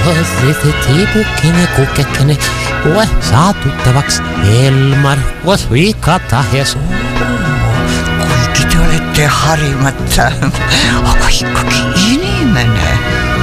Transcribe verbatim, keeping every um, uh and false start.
Tiipukkini, kukkekini, koe saa tuttavaks Elmar, koos igatahes. Kuigi te olete harimata, aga ikkagi inimene.